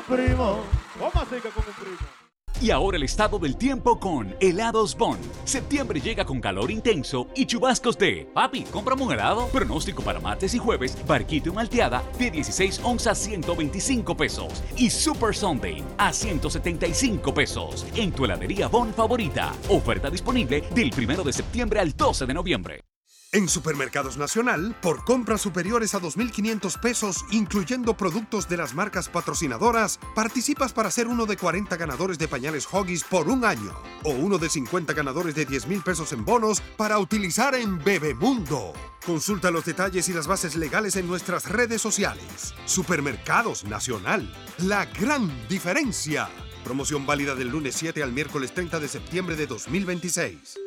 primo. ¿Cómo así que con un primo? Y ahora el estado del tiempo con Helados Bon. Septiembre llega con calor intenso y chubascos de papi, cómprame un helado. Pronóstico para martes y jueves, barquito y malteada de 16 onzas 125 pesos. Y Super Sunday a 175 pesos. En tu heladería Bon favorita. Oferta disponible del 1 de septiembre al 12 de noviembre. En Supermercados Nacional, por compras superiores a 2.500 pesos, incluyendo productos de las marcas patrocinadoras, participas para ser uno de 40 ganadores de pañales Huggies por un año. O uno de 50 ganadores de 10,000 pesos en bonos para utilizar en Bebemundo. Consulta los detalles y las bases legales en nuestras redes sociales. Supermercados Nacional. La gran diferencia. Promoción válida del lunes 7 al miércoles 30 de septiembre de 2026.